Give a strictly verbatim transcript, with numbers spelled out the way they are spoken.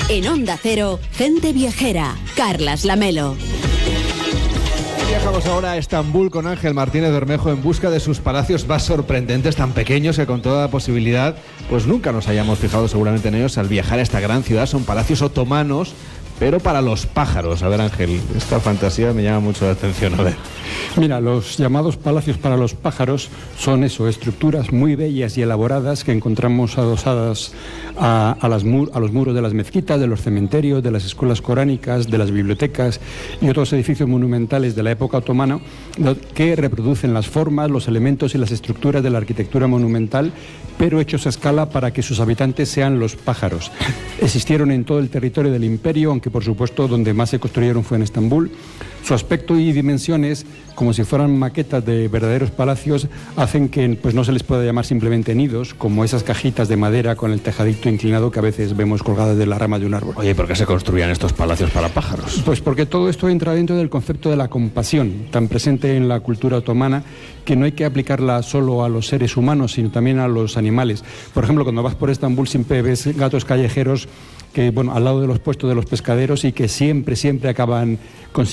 En Onda Cero, Gente Viajera, Carlas Lamelo. Viajamos ahora a Estambul con Ángel Martínez Bermejo en busca de sus palacios más sorprendentes, tan pequeños que con toda posibilidad pues nunca nos hayamos fijado seguramente en ellos al viajar a esta gran ciudad. Son palacios otomanos, pero para los pájaros. A ver, Ángel, esta fantasía me llama mucho la atención. A ver. Mira, los llamados palacios para los pájaros son eso, estructuras muy bellas y elaboradas que encontramos adosadas a, a, las mur, a los muros de las mezquitas, de los cementerios, de las escuelas coránicas, de las bibliotecas y otros edificios monumentales de la época otomana que reproducen las formas, los elementos y las estructuras de la arquitectura monumental, pero hechos a escala para que sus habitantes sean los pájaros. Existieron en todo el territorio del imperio, aunque por supuesto donde más se construyeron fue en Estambul. Su aspecto y dimensiones, como si fueran maquetas de verdaderos palacios, hacen que pues, no se les pueda llamar simplemente nidos, como esas cajitas de madera con el tejadito inclinado que a veces vemos colgadas de la rama de un árbol. Oye, ¿por qué se construían estos palacios para pájaros? Pues porque todo esto entra dentro del concepto de la compasión, tan presente en la cultura otomana, que no hay que aplicarla solo a los seres humanos, sino también a los animales. Por ejemplo, cuando vas por Estambul siempre ves gatos callejeros que, bueno, al lado de los puestos de los pescaderos y que siempre, siempre acaban consiguiendo